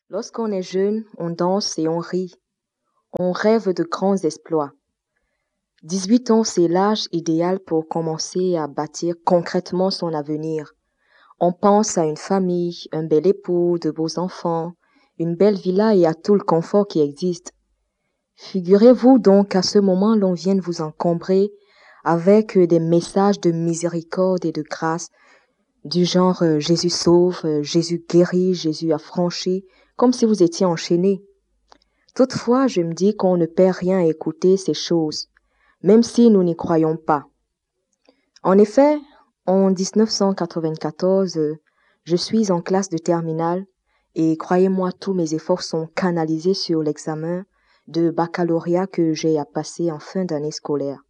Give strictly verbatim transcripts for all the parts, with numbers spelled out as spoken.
Lorsqu'on est jeune, on danse et on rit. On rêve de grands exploits. dix-huit ans, c'est l'âge idéal pour commencer à bâtir concrètement son avenir. On pense à une famille, un bel époux, de beaux enfants, une belle villa et à tout le confort qui existe. Figurez-vous donc qu'à ce moment, l'on vienne vous encombrer avec des messages de miséricorde et de grâce du genre euh, Jésus sauve, euh, Jésus guérit, Jésus a franchi, comme si vous étiez enchaîné. Toutefois, je me dis qu'on ne perd rien à écouter ces choses, même si nous n'y croyons pas. En effet, en dix-neuf cent quatre-vingt-quatorze, euh, je suis en classe de terminale et croyez-moi, tous mes efforts sont canalisés sur l'examen de baccalauréat que j'ai à passer en fin d'année scolaire.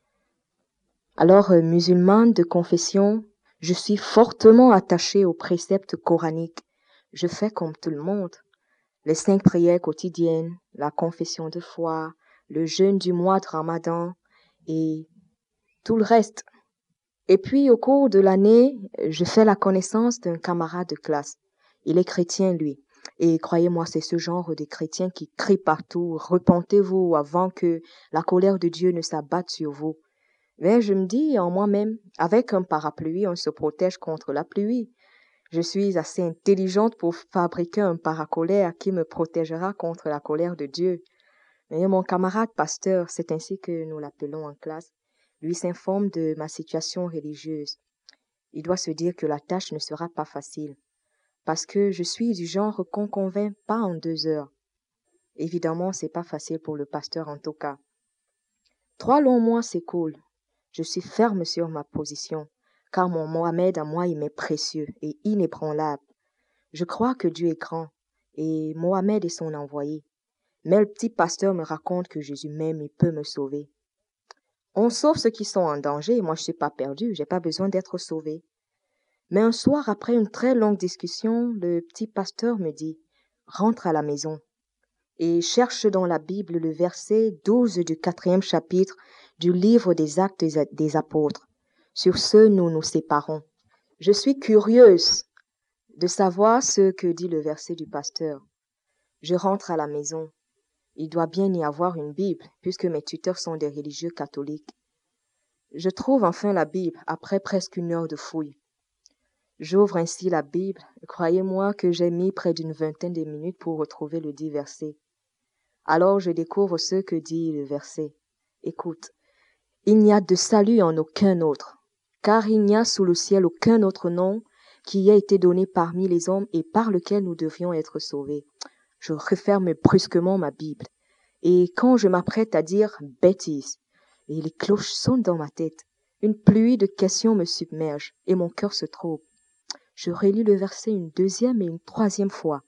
Alors, euh, musulmane de confession, je suis fortement attachée aux préceptes coraniques. Je fais comme tout le monde. Les cinq prières quotidiennes, la confession de foi, le jeûne du mois de Ramadan et tout le reste. Et puis, au cours de l'année, je fais la connaissance d'un camarade de classe. Il est chrétien, lui. Et croyez-moi, c'est ce genre de chrétien qui crie partout, repentez-vous avant que la colère de Dieu ne s'abatte sur vous. Mais je me dis en moi-même, avec un parapluie, on se protège contre la pluie. Je suis assez intelligente pour fabriquer un paracolère qui me protégera contre la colère de Dieu. Mais mon camarade pasteur, c'est ainsi que nous l'appelons en classe, lui s'informe de ma situation religieuse. Il doit se dire que la tâche ne sera pas facile, parce que je suis du genre qu'on convainc pas en deux heures. Évidemment, c'est pas facile pour le pasteur en tout cas. Trois longs mois s'écoulent. Je suis ferme sur ma position, car mon Mohamed à moi, il m'est précieux et inébranlable. Je crois que Dieu est grand, et Mohamed est son envoyé. Mais le petit pasteur me raconte que Jésus même, il peut me sauver. On sauve ceux qui sont en danger, moi je suis pas perdu, j'ai pas besoin d'être sauvé. Mais un soir, après une très longue discussion, le petit pasteur me dit, rentre à la maison et cherche dans la Bible le verset douze du quatrième chapitre du livre des Actes des Apôtres. Sur ce, nous nous séparons. Je suis curieuse de savoir ce que dit le verset du pasteur. Je rentre à la maison. Il doit bien y avoir une Bible, puisque mes tuteurs sont des religieux catholiques. Je trouve enfin la Bible après presque une heure de fouille. J'ouvre ainsi la Bible. Croyez-moi que j'ai mis près d'une vingtaine de minutes pour retrouver le dit verset. Alors je découvre ce que dit le verset. Écoute, il n'y a de salut en aucun autre, car il n'y a sous le ciel aucun autre nom qui ait été donné parmi les hommes et par lequel nous devions être sauvés. Je referme brusquement ma Bible, et quand je m'apprête à dire bêtise, et les cloches sonnent dans ma tête, une pluie de questions me submerge, et mon cœur se trouble. Je relis le verset une deuxième et une troisième fois,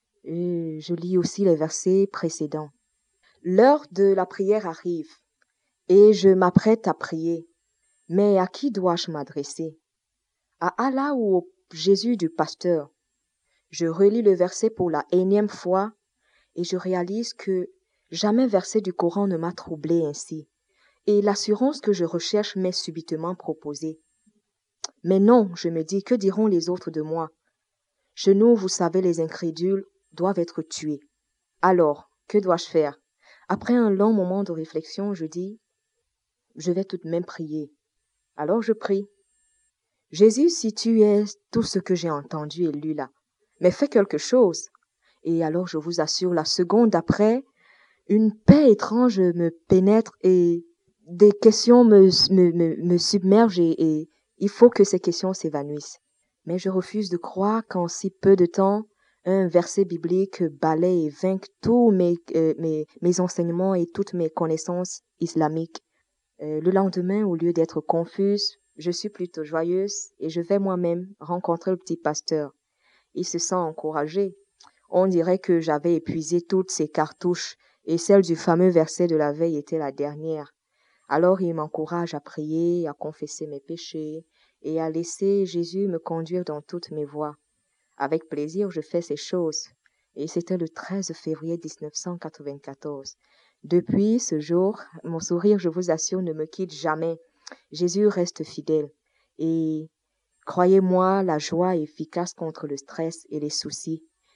et je lis aussi les versets précédents. L'heure de la prière arrive, et je m'apprête à prier. Mais à qui dois-je m'adresser? À Allah ou au Jésus du pasteur? Je relis le verset pour la énième fois et je réalise que jamais verset du Coran ne m'a troublé ainsi. Et l'assurance que je recherche m'est subitement proposée. Mais non, je me dis, que diront les autres de moi? Chez nous, vous savez, les incrédules doivent être tués. Alors, que dois-je faire? Après un long moment de réflexion, je dis, je vais tout de même prier. Alors je prie. Jésus, si tu es tout ce que j'ai entendu et lu là, mais fais quelque chose. Et alors je vous assure, la seconde après, une paix étrange me pénètre et des questions me, me, me, me submergent et, et il faut que ces questions s'évanouissent. Mais je refuse de croire qu'en si peu de temps, un verset biblique balaye et vainque tous mes, euh, mes, mes enseignements et toutes mes connaissances islamiques. Euh, le lendemain, au lieu d'être confuse, je suis plutôt joyeuse et je vais moi-même rencontrer le petit pasteur. Il se sent encouragé. On dirait que j'avais épuisé toutes ses cartouches et celle du fameux verset de la veille était la dernière. Alors il m'encourage à prier, à confesser mes péchés et à laisser Jésus me conduire dans toutes mes voies. Avec plaisir, je fais ces choses. Et c'était le treize février dix-neuf cent quatre-vingt-quatorze. Depuis ce jour, mon sourire, je vous assure, ne me quitte jamais. Jésus reste fidèle. Et croyez-moi, la joie est efficace contre le stress et les soucis.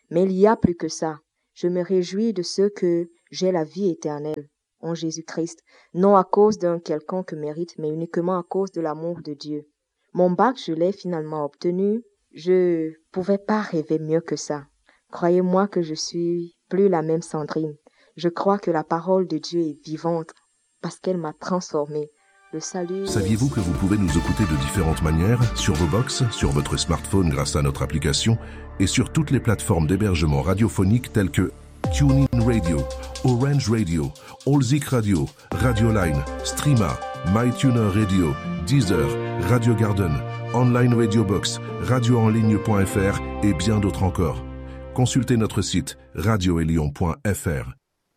Mais il y a plus que ça. Je me réjouis de ce que j'ai la vie éternelle en Jésus-Christ, non à cause d'un quelconque mérite, mais uniquement à cause de l'amour de Dieu. Mon bac, je l'ai finalement obtenu. Je pouvais pas rêver mieux que ça. Croyez-moi que je suis plus la même Sandrine. Je crois que la parole de Dieu est vivante parce qu'elle m'a transformée. Le salut. Saviez-vous que vous pouvez nous écouter de différentes manières, sur vos box, sur votre smartphone grâce à notre application et sur toutes les plateformes d'hébergement radiophonique telles que TuneIn Radio, Orange Radio, Allzik Radio, Radioline, Streama, MyTuner Radio, Deezer, Radio Garden, Online Radio Box, radio en ligne point f r et bien d'autres encore. Consultez notre site radio elion point f r.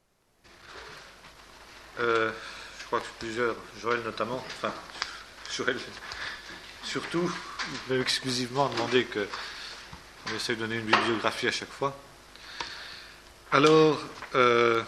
Euh, je crois que plusieurs, Joël notamment, enfin, Joël surtout, même exclusivement demandé qu'on essaie de donner une bibliographie à chaque fois. Alors, euh,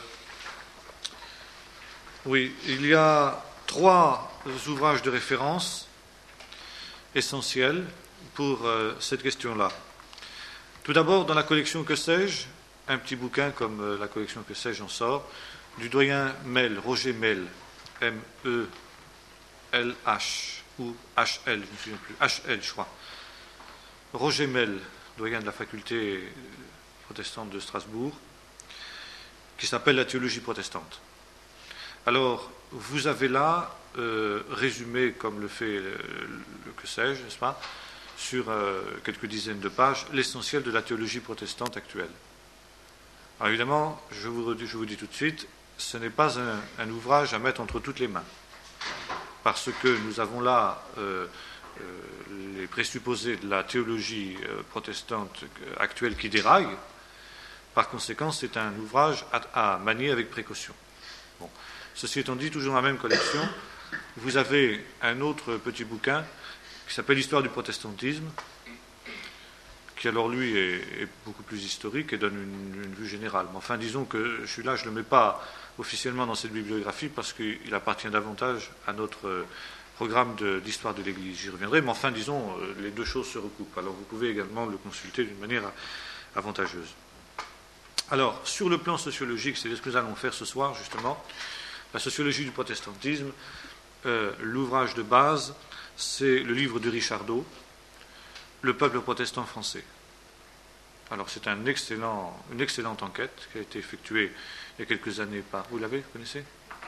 oui, il y a trois ouvrages de référence essentiels pour euh, cette question-là. Tout d'abord, dans la collection Que sais-je, un petit bouquin comme euh, la collection Que sais-je en sort, du doyen Mel, Roger Mel, M E L H, ou H L, je ne me souviens plus, H L, je crois. Roger Mel, doyen de la faculté protestante de Strasbourg, qui s'appelle La théologie protestante. Alors, vous avez là, euh, résumé, comme le fait le, le Que sais-je, n'est-ce pas, sur euh, quelques dizaines de pages, l'essentiel de la théologie protestante actuelle. Alors évidemment, je vous, je vous dis tout de suite, ce n'est pas un, un ouvrage à mettre entre toutes les mains, parce que nous avons là euh, euh, les présupposés de la théologie euh, protestante actuelle qui déraillent. Par conséquent, c'est un ouvrage à, à manier avec précaution. Bon. Ceci étant dit, toujours dans la même collection, vous avez un autre petit bouquin qui s'appelle L'histoire du protestantisme, qui alors lui est, est beaucoup plus historique et donne une, une vue générale. Mais enfin, disons que je suis là, je ne le mets pas officiellement dans cette bibliographie parce qu'il appartient davantage à notre programme de, d'histoire de l'Église. J'y reviendrai, mais enfin, disons, les deux choses se recoupent. Alors vous pouvez également le consulter d'une manière avantageuse. Alors, sur le plan sociologique, c'est ce que nous allons faire ce soir, justement. La sociologie du protestantisme, euh, l'ouvrage de base, c'est le livre de Richardot, Le peuple protestant français. Alors, c'est un excellent, une excellente enquête qui a été effectuée il y a quelques années par... Vous l'avez, vous connaissez?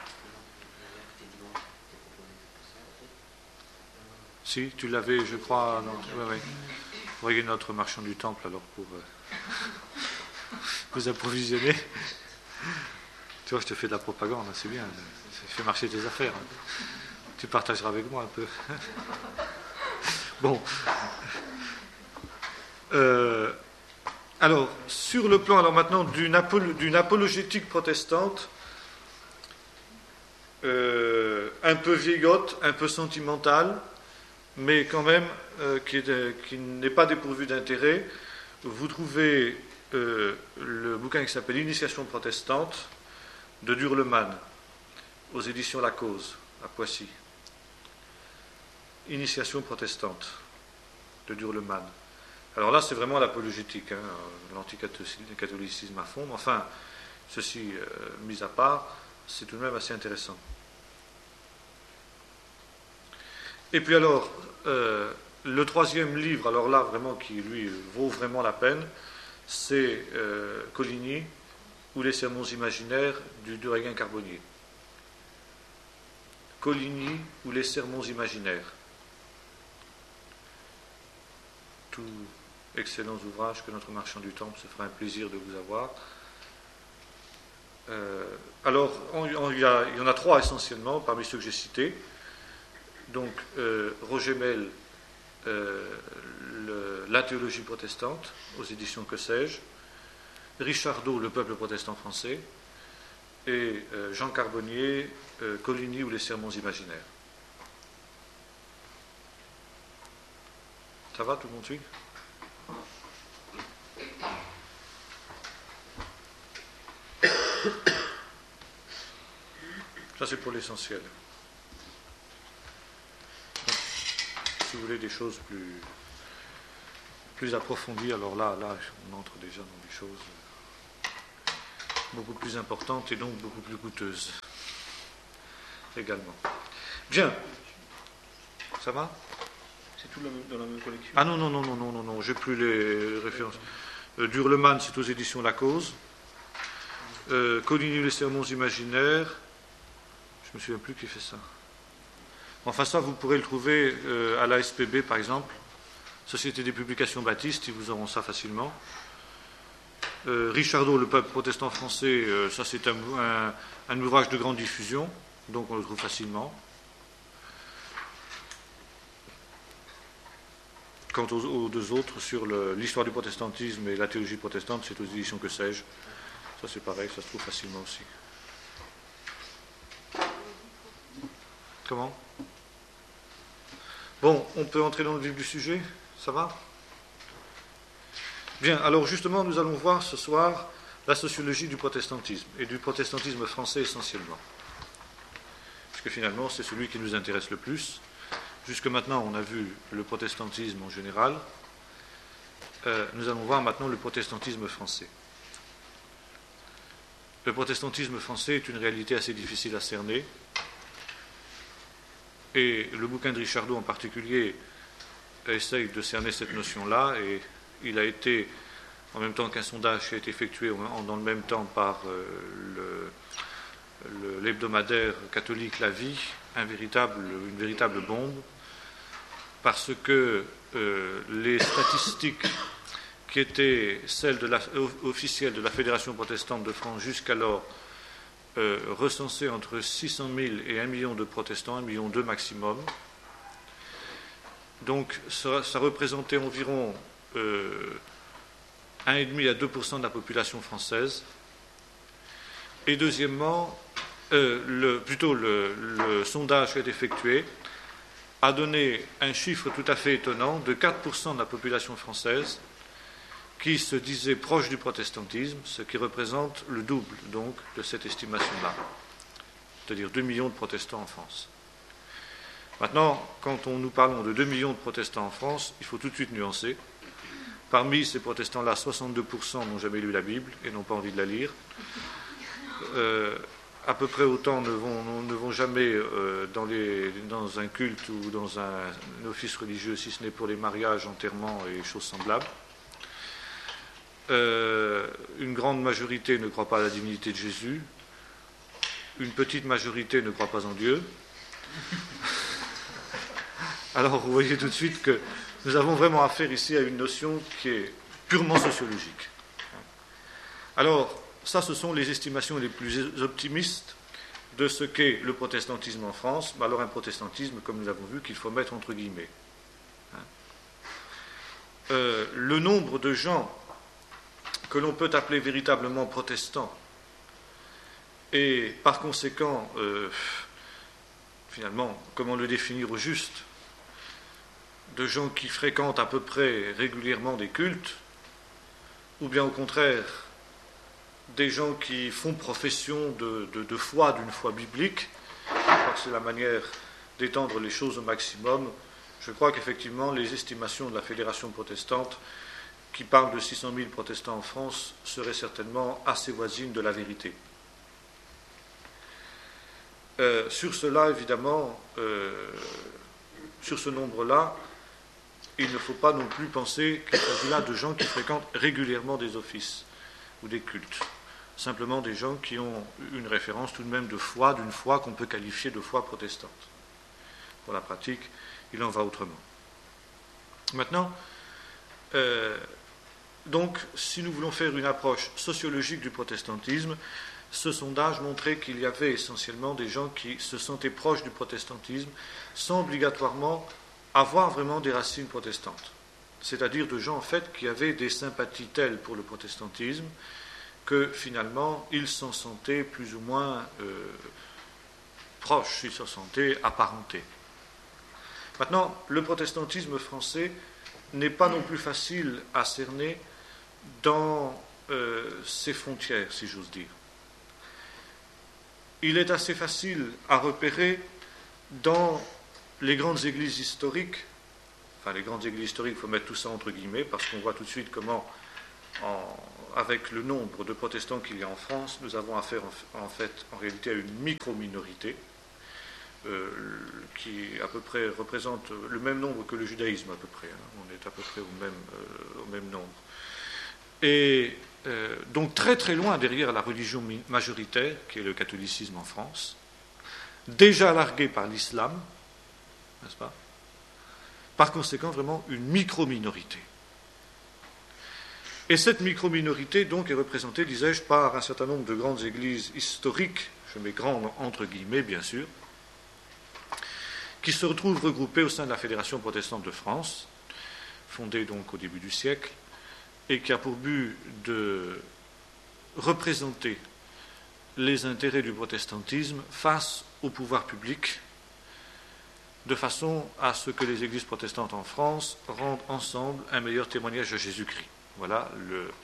Si, tu l'avais, je crois... Non, ouais, ouais. Vous voyez notre marchand du temple, alors, pour... Euh, vous approvisionner. Tu vois, je te fais de la propagande, c'est bien. Ça fait marcher tes affaires. Tu partageras avec moi un peu. Bon. Euh, alors, sur le plan, alors maintenant, d'une, apolo- d'une apologétique protestante, euh, un peu vieillotte, un peu sentimentale, mais quand même euh, qui, est, qui n'est pas dépourvue d'intérêt, vous trouvez euh, le bouquin qui s'appelle Initiation protestante de Durleman, aux éditions La Cause, à Poissy. Initiation protestante de Durleman. Alors là, c'est vraiment l'apologétique, hein, l'anticatholicisme à fond, mais enfin, ceci euh, mis à part, c'est tout de même assez intéressant. Et puis alors, euh, le troisième livre, alors là, vraiment, qui lui vaut vraiment la peine, c'est euh, Coligny, ou les sermons imaginaires du doyen Carbonnier. Coligny, ou les sermons imaginaires. Tout excellents ouvrages que notre marchand du temple se fera un plaisir de vous avoir. Euh, alors, on, on, il, y a, il y en a trois essentiellement, parmi ceux que j'ai cités. Donc, euh, Roger Mel, euh, le, La théologie protestante, aux éditions Que sais-je, Richardot, Le peuple protestant français, et euh, Jean Carbonnier, euh, Coligny ou les sermons imaginaires. Ça va, tout le monde suit? Ça, c'est pour l'essentiel. Donc, si vous voulez des choses plus, plus approfondies, alors là, là, on entre déjà dans des choses beaucoup plus importantes et donc beaucoup plus coûteuses également. Bien. Ça va? C'est tout dans la même collection? Ah non, non, non, non, non, non, non, j'ai plus les références. Euh, Durleman, c'est aux éditions La Cause. Euh, Coligny, les sermons imaginaires. Je me souviens plus qui fait ça. Enfin, ça, vous pourrez le trouver euh, à l'A S P B, par exemple. Société des publications baptistes, ils vous auront ça facilement. Euh, Richardot, le peuple protestant français, euh, ça c'est un, un, un ouvrage de grande diffusion, donc on le trouve facilement. Quant aux, aux deux autres, sur le, l'histoire du protestantisme et la théologie protestante, c'est aux éditions Que sais-je. Ça c'est pareil, ça se trouve facilement aussi. Comment? Bon, on peut entrer dans le vif du sujet, ça va? Bien, alors justement, nous allons voir ce soir la sociologie du protestantisme, et du protestantisme français essentiellement. Puisque finalement, c'est celui qui nous intéresse le plus. Jusque maintenant, on a vu le protestantisme en général. Euh, nous allons voir maintenant le protestantisme français. Le protestantisme français est une réalité assez difficile à cerner. Et le bouquin de Richardot en particulier essaye de cerner cette notion-là, et il a été, en même temps qu'un sondage qui a été effectué dans le même temps par euh, le, le, l'hebdomadaire catholique La Vie, un véritable, une véritable bombe, parce que euh, les statistiques qui étaient celles de la, officielles de la Fédération protestante de France jusqu'alors euh, recensaient entre six cent mille et un million de protestants, un million deux maximum. Donc ça, ça représentait environ euh, un virgule cinq à deux pour cent de la population française. Et deuxièmement, euh, le, plutôt le, le sondage qui a été effectué a donné un chiffre tout à fait étonnant de quatre pour cent de la population française qui se disait proche du protestantisme, ce qui représente le double donc de cette estimation-là, c'est-à-dire deux millions de protestants en France. Maintenant, quand on nous parlons de deux millions de protestants en France, il faut tout de suite nuancer. Parmi ces protestants-là, soixante-deux pour cent n'ont jamais lu la Bible et n'ont pas envie de la lire. Euh, à peu près autant ne vont, ne vont jamais euh, dans, les, dans un culte ou dans un, un office religieux, si ce n'est pour les mariages, enterrements et choses semblables. Euh, une grande majorité ne croit pas à la divinité de Jésus. Une petite majorité ne croit pas en Dieu. Alors vous voyez tout de suite que nous avons vraiment affaire ici à une notion qui est purement sociologique. Alors, ça, ce sont les estimations les plus optimistes de ce qu'est le protestantisme en France. Mais alors un protestantisme, comme nous l'avons vu, qu'il faut mettre entre guillemets. Euh, le nombre de gens que l'on peut appeler véritablement protestants, et par conséquent, euh, finalement, comment le définir au juste, de gens qui fréquentent à peu près régulièrement des cultes, ou bien au contraire, des gens qui font profession de, de, de foi, d'une foi biblique. Je crois que c'est la manière d'étendre les choses au maximum. Je crois qu'effectivement, les estimations de la Fédération protestante, qui parle de six cent mille protestants en France, seraient certainement assez voisines de la vérité. Euh, sur cela, évidemment, euh, sur ce nombre-là, il ne faut pas non plus penser qu'il s'agit là de gens qui fréquentent régulièrement des offices ou des cultes. Simplement des gens qui ont une référence tout de même de foi, d'une foi qu'on peut qualifier de foi protestante. Pour la pratique, il en va autrement. Maintenant, euh, donc, si nous voulons faire une approche sociologique du protestantisme, ce sondage montrait qu'il y avait essentiellement des gens qui se sentaient proches du protestantisme sans obligatoirement avoir vraiment des racines protestantes. C'est-à-dire de gens, en fait, qui avaient des sympathies telles pour le protestantisme que, finalement, ils s'en sentaient plus ou moins euh, proches, ils s'en sentaient apparentés. Maintenant, le protestantisme français n'est pas non plus facile à cerner dans euh, ses frontières, si j'ose dire. Il est assez facile à repérer dans les grandes églises historiques, enfin les grandes églises historiques, il faut mettre tout ça entre guillemets, parce qu'on voit tout de suite comment, en, avec le nombre de protestants qu'il y a en France, nous avons affaire en, en fait, en réalité, à une micro-minorité, euh, qui à peu près représente le même nombre que le judaïsme à peu près. Hein. On est à peu près au même, euh, au même nombre. Et euh, donc très très loin derrière la religion majoritaire, qui est le catholicisme en France, déjà largué par l'islam, n'est-ce pas? Par conséquent, vraiment une micro-minorité. Et cette micro-minorité, donc, est représentée, disais-je, par un certain nombre de grandes églises historiques, je mets grandes entre guillemets, bien sûr, qui se retrouvent regroupées au sein de la Fédération protestante de France, fondée donc au début du siècle, et qui a pour but de représenter les intérêts du protestantisme face au pouvoir public, de façon à ce que les églises protestantes en France rendent ensemble un meilleur témoignage de Jésus-Christ. Voilà le, euh,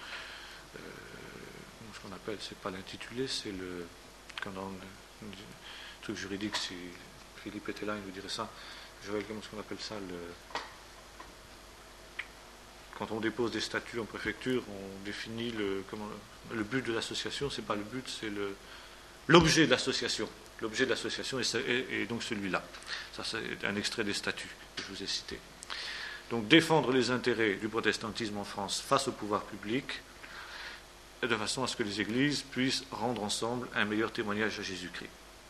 ce qu'on appelle, c'est pas l'intitulé, c'est le, quand dans le, le truc juridique, si Philippe était là, il nous dirait ça, je vais comment est-ce qu'on appelle ça, le, quand on dépose des statuts en préfecture, on définit le, comment, le but de l'association, c'est pas le but, c'est le, l'objet de l'association. L'objet de l'association est, est, est donc celui-là. Ça, c'est un extrait des statuts que je vous ai cités. Donc, défendre les intérêts du protestantisme en France face au pouvoir public, de façon à ce que les églises puissent rendre ensemble un meilleur témoignage à Jésus-Christ.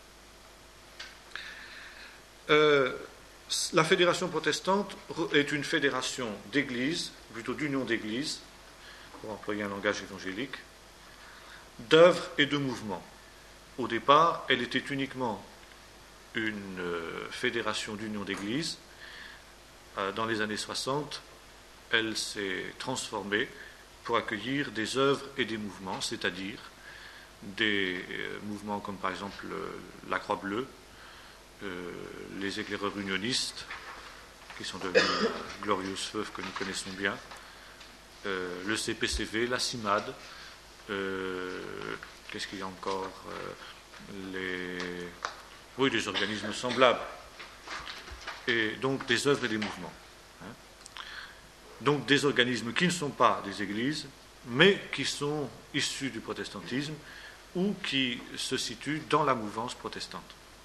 Euh, la fédération protestante est une fédération d'églises, plutôt d'union d'églises, pour employer un langage évangélique, d'œuvres et de mouvements. Au départ, elle était uniquement une euh, fédération d'union d'églises. Euh, dans les années soixante, elle s'est transformée pour accueillir des œuvres et des mouvements, c'est-à-dire des euh, mouvements comme par exemple euh, la Croix-Bleue, euh, les éclaireurs unionistes, qui sont devenus euh, Glorious Feu que nous connaissons bien, euh, le C P C V, la CIMAD, euh, qu'est-ce qu'il y a encore euh, les... Oui, des organismes semblables. Et donc des œuvres et des mouvements. Hein. Donc des organismes qui ne sont pas des églises, mais qui sont issus du protestantisme ou qui se situent dans la mouvance protestante.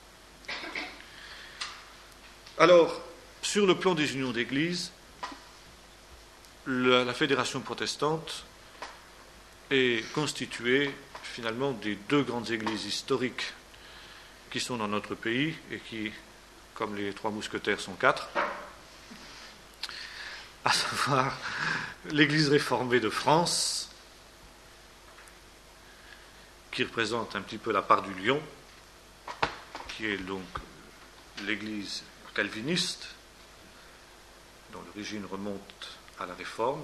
Alors, sur le plan des unions d'églises, la, la fédération protestante est constituée finalement des deux grandes églises historiques qui sont dans notre pays et qui, comme les trois mousquetaires, sont quatre, à savoir l'Église réformée de France, qui représente un petit peu la part du lion, qui est donc l'Église calviniste, dont l'origine remonte à la Réforme,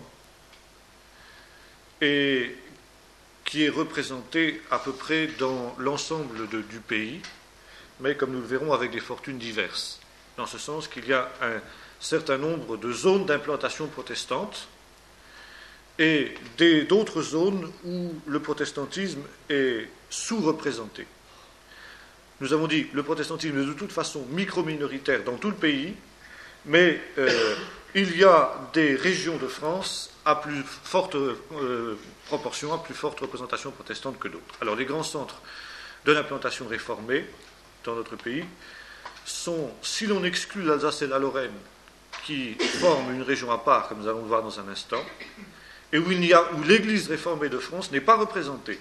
et qui est représentée à peu près dans l'ensemble de, du pays, mais comme nous le verrons avec des fortunes diverses, dans ce sens qu'il y a un certain nombre de zones d'implantation protestante et des, d'autres zones où le protestantisme est sous-représenté. Nous avons dit que le protestantisme est de toute façon micro-minoritaire dans tout le pays, mais euh, il y a des régions de France à plus forte euh, proportion, à plus forte représentation protestante que d'autres. Alors les grands centres de l'implantation réformée dans notre pays sont, si l'on exclut l'Alsace et la Lorraine, qui forment une région à part, comme nous allons le voir dans un instant, et où, il n'y a, où l'Église réformée de France n'est pas représentée.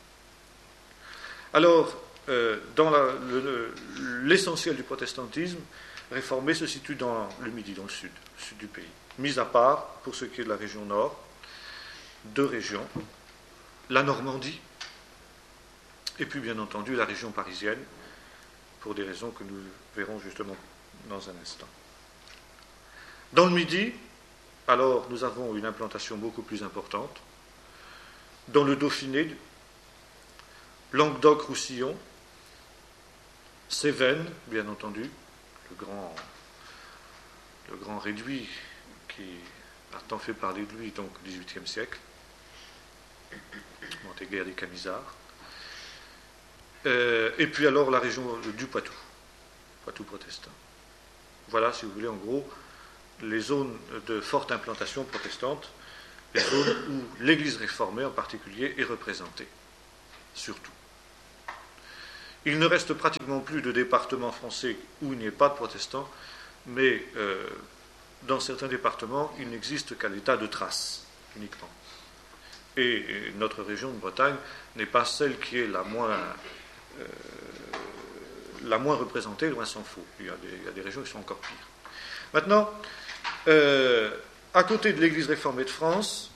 Alors, euh, dans la, le, l'essentiel du protestantisme réformé se situe dans le Midi, dans le sud, le sud du pays. Mis à part, pour ce qui est de la région nord, deux régions, la Normandie, et puis bien entendu la région parisienne, pour des raisons que nous verrons justement dans un instant. Dans le Midi, alors, nous avons une implantation beaucoup plus importante. Dans le Dauphiné, Languedoc-Roussillon, Cévennes, bien entendu, le grand, le grand réduit qui a tant fait parler de lui, donc au dix-huitième siècle, Montéguer des Camisards. Euh, et puis alors la région du Poitou, Poitou protestant. Voilà, si vous voulez, en gros, les zones de forte implantation protestante, les zones où l'Église réformée en particulier est représentée, surtout. Il ne reste pratiquement plus de départements français où il n'y ait pas de protestants, mais euh, dans certains départements, il n'existe qu'à l'état de trace, uniquement. Et, et notre région de Bretagne n'est pas celle qui est la moins, euh, la moins représentée, loin s'en faut. Il y a des, il y a des régions qui sont encore pires. Maintenant, euh, à côté de l'Église réformée de France,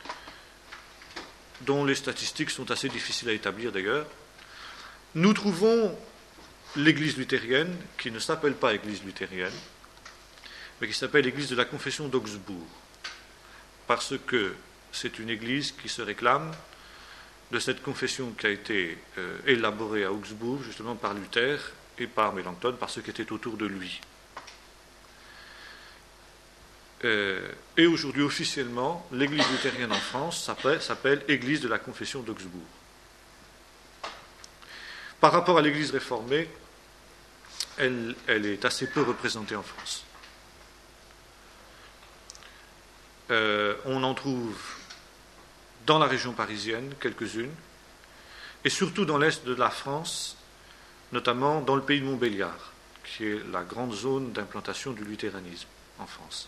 dont les statistiques sont assez difficiles à établir d'ailleurs, nous trouvons l'Église luthérienne, qui ne s'appelle pas Église luthérienne, mais qui s'appelle l'Église de la Confession d'Augsbourg, parce que c'est une Église qui se réclame de cette confession qui a été euh, élaborée à Augsbourg, justement par Luther et par Mélenchon, par ceux qui étaient autour de lui. Euh, et aujourd'hui, officiellement, l'Église luthérienne en France s'appelle, s'appelle Église de la Confession d'Augsbourg. Par rapport à l'Église réformée, elle, elle est assez peu représentée en France. Euh, on en trouve dans la région parisienne, quelques-unes, et surtout dans l'est de la France, notamment dans le pays de Montbéliard, qui est la grande zone d'implantation du luthéranisme en France.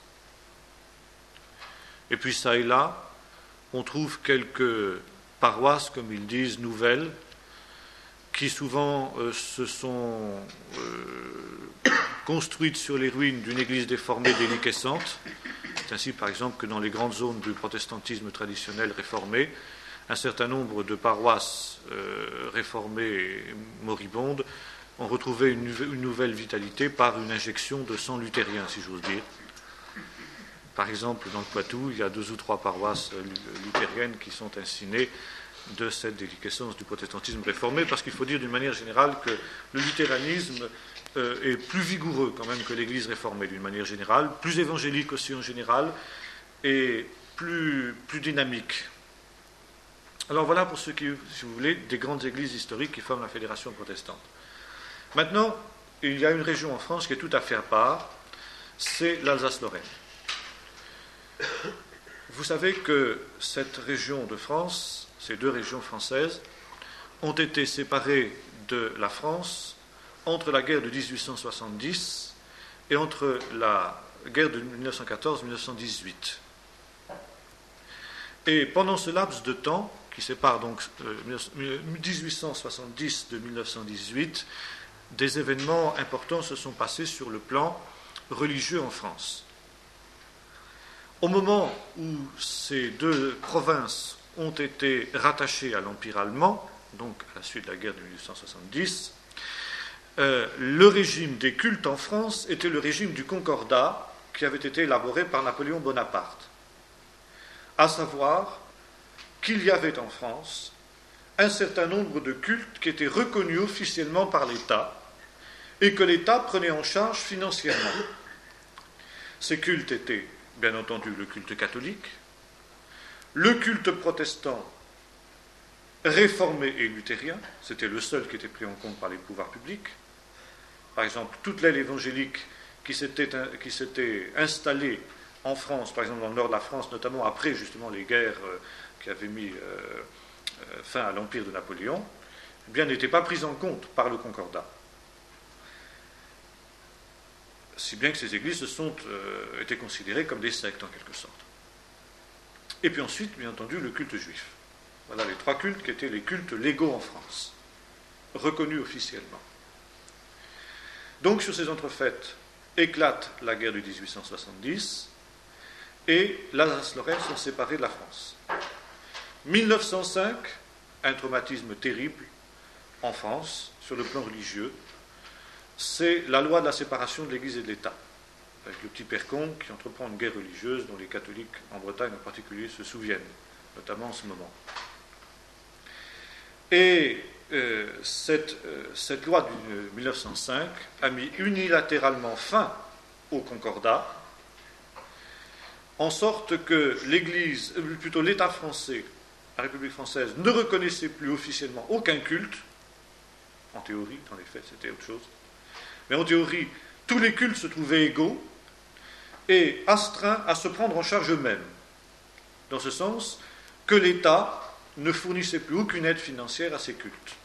Et puis ça et là, on trouve quelques paroisses, comme ils disent, nouvelles, qui souvent euh, se sont euh, construites sur les ruines d'une église déformée déliquescente. C'est ainsi, par exemple, que dans les grandes zones du protestantisme traditionnel réformé, un certain nombre de paroisses euh, réformées moribondes ont retrouvé une, une nouvelle vitalité par une injection de sang luthérien, si j'ose dire. Par exemple, dans le Poitou, il y a deux ou trois paroisses luthériennes qui sont ainsi nées de cette déliquescence du protestantisme réformé, parce qu'il faut dire d'une manière générale que le luthéranisme euh, est plus vigoureux quand même que l'Église réformée d'une manière générale, plus évangélique aussi en général, et plus, plus dynamique. Alors voilà pour ce qui, si vous voulez, des grandes églises historiques qui forment la fédération protestante. Maintenant, il y a une région en France qui est tout à fait à part, c'est l'Alsace-Lorraine. Vous savez que cette région de France, ces deux régions françaises, ont été séparées de la France entre la guerre de dix-huit cent soixante-dix et entre la guerre de mille neuf cent quatorze mille neuf cent dix-huit. Et pendant ce laps de temps, qui sépare donc euh, dix-huit cent soixante-dix de mille neuf cent dix-huit, des événements importants se sont passés sur le plan religieux en France. Au moment où ces deux provinces ont été rattachées à l'Empire allemand, donc à la suite de la guerre de mille huit cent soixante-dix, euh, le régime des cultes en France était le régime du Concordat qui avait été élaboré par Napoléon Bonaparte, à savoir qu'il y avait en France un certain nombre de cultes qui étaient reconnus officiellement par l'État et que l'État prenait en charge financièrement. Ces cultes étaient bien entendu le culte catholique, le culte protestant réformé et luthérien, c'était le seul qui était pris en compte par les pouvoirs publics. Par exemple, toute l'aile évangélique qui s'était, qui s'était installée en France, par exemple dans le nord de la France, notamment après justement les guerres euh, qui avaient mis euh, euh, fin à l'empire de Napoléon, eh bien n'était pas prise en compte par le Concordat. Si bien que ces églises se sont euh, été considérées comme des sectes en quelque sorte. Et puis ensuite, bien entendu, le culte juif. Voilà les trois cultes qui étaient les cultes légaux en France, reconnus officiellement. Donc sur ces entrefaites éclate la guerre de dix-huit cent soixante-dix et l'Alsace-Lorraine sont séparées de la France. mille neuf cent cinq, un traumatisme terrible en France sur le plan religieux, c'est la loi de la séparation de l'Église et de l'État, avec le petit Percon qui entreprend une guerre religieuse dont les catholiques en Bretagne en particulier se souviennent, notamment en ce moment. Et euh, cette, euh, cette loi de mille neuf cent cinq a mis unilatéralement fin au Concordat, en sorte que l'Église, euh, plutôt l'État français, la République française, ne reconnaissait plus officiellement aucun culte. En théorie, dans les faits, c'était autre chose. Mais en théorie, tous les cultes se trouvaient égaux, est astreint à se prendre en charge eux-mêmes, dans ce sens que l'État ne fournissait plus aucune aide financière à ces cultes.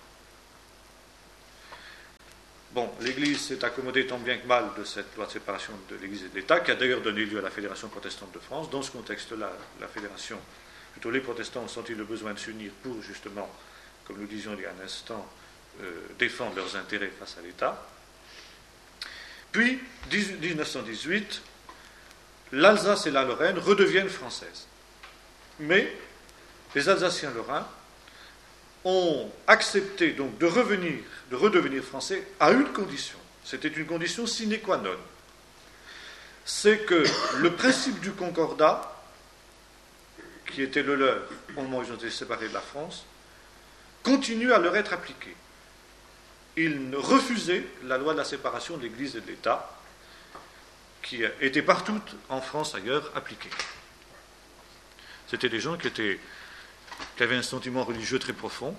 Bon, l'Église s'est accommodée tant bien que mal de cette loi de séparation de l'Église et de l'État, qui a d'ailleurs donné lieu à la Fédération protestante de France. Dans ce contexte-là, la Fédération, plutôt les protestants ont senti le besoin de s'unir pour justement, comme nous disions il y a un instant, euh, défendre leurs intérêts face à l'État. Puis, dix-neuf cent dix-huit, l'Alsace et la Lorraine redeviennent françaises. Mais les Alsaciens-Lorrains ont accepté donc de revenir, de redevenir français à une condition. C'était une condition sine qua non. C'est que le principe du concordat, qui était le leur au moment où ils ont été séparés de la France, continue à leur être appliqué. Ils refusaient la loi de la séparation de l'Église et de l'État, qui était partout en France ailleurs appliquée. C'était des gens qui, étaient, qui avaient un sentiment religieux très profond,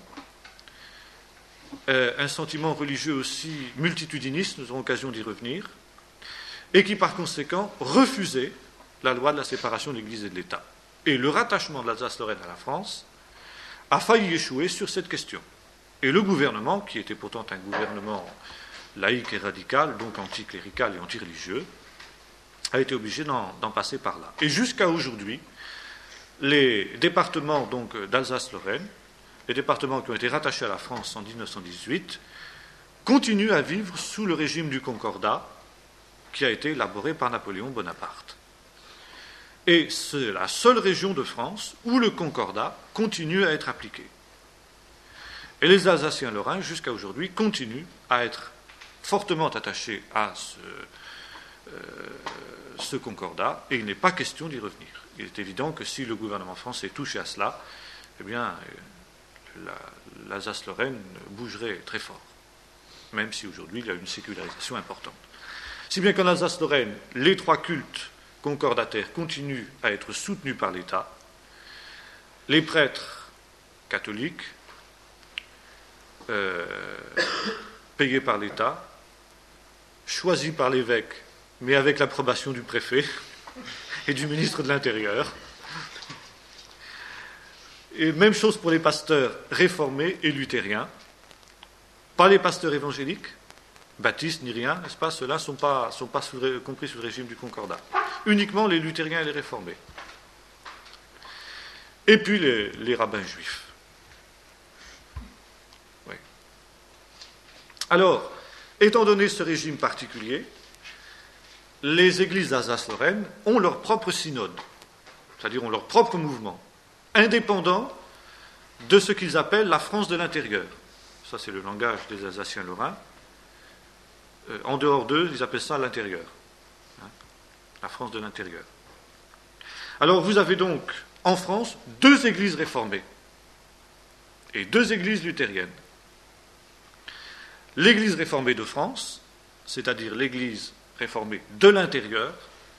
euh, un sentiment religieux aussi multitudiniste, nous aurons l'occasion d'y revenir, et qui par conséquent refusaient la loi de la séparation de l'Église et de l'État. Et le rattachement de l'Alsace-Lorraine à la France a failli échouer sur cette question. Et le gouvernement, qui était pourtant un gouvernement laïque et radical, donc anticlérical et antireligieux, a été obligé d'en, d'en passer par là. Et jusqu'à aujourd'hui, les départements donc d'Alsace-Lorraine, les départements qui ont été rattachés à la France en dix-neuf cent dix-huit, continuent à vivre sous le régime du Concordat qui a été élaboré par Napoléon Bonaparte. Et c'est la seule région de France où le Concordat continue à être appliqué. Et les Alsaciens lorrains, jusqu'à aujourd'hui, continuent à être fortement attachés à ce, euh, ce Concordat, et il n'est pas question d'y revenir. Il est évident que si le gouvernement français touchait à cela, eh bien, la, l'Alsace-Lorraine bougerait très fort, même si aujourd'hui il y a une sécularisation importante. Si bien qu'en Alsace-Lorraine, les trois cultes concordataires continuent à être soutenus par l'État. Les prêtres catholiques, euh, payés par l'État, choisis par l'évêque, mais avec l'approbation du préfet et du ministre de l'Intérieur. Et même chose pour les pasteurs réformés et luthériens. Pas les pasteurs évangéliques, baptistes ni rien, n'est-ce pas? Ceux-là ne sont pas, sont pas sous le, compris sous le régime du Concordat. Uniquement les luthériens et les réformés. Et puis les, les rabbins juifs. Oui. Alors, étant donné ce régime particulier, les églises d'Alsace-Lorraine ont leur propre synode, c'est-à-dire ont leur propre mouvement, indépendant de ce qu'ils appellent la France de l'intérieur. Ça, c'est le langage des Alsaciens lorrains. Euh, en dehors d'eux, ils appellent ça l'intérieur. Hein, la France de l'intérieur. Alors, vous avez donc, en France, deux églises réformées et deux églises luthériennes. L'église réformée de France, c'est-à-dire l'église réformée de l'intérieur,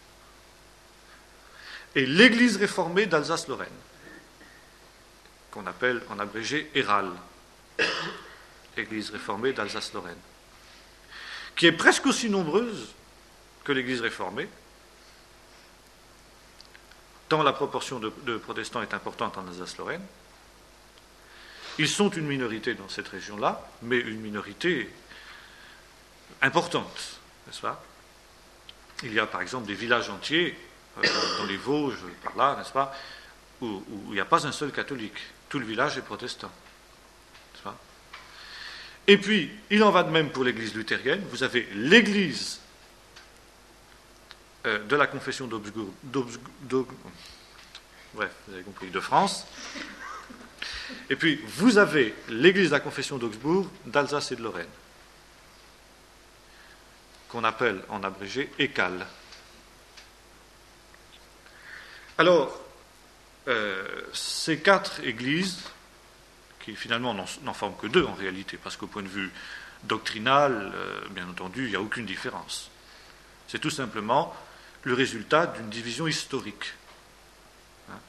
et l'église réformée d'Alsace-Lorraine, qu'on appelle en abrégé E R A L, l'église réformée d'Alsace-Lorraine, qui est presque aussi nombreuse que l'église réformée, tant la proportion de, de protestants est importante en Alsace-Lorraine. Ils sont une minorité dans cette région-là, mais une minorité importante, n'est-ce pas? Il y a par exemple des villages entiers, euh, dans les Vosges, par là, n'est-ce pas, où, où il n'y a pas un seul catholique. Tout le village est protestant. N'est-ce pas? Et puis, il en va de même pour l'église luthérienne. Vous avez l'église euh, de la confession d'Augsbourg, bref, vous avez compris, de France. Et puis, vous avez l'église de la confession d'Augsbourg, d'Alsace et de Lorraine, qu'on appelle en abrégé E C A L. Alors, euh, ces quatre églises, qui finalement n'en, n'en forment que deux en réalité, parce qu'au point de vue doctrinal, euh, bien entendu, il n'y a aucune différence. C'est tout simplement le résultat d'une division historique. Hein?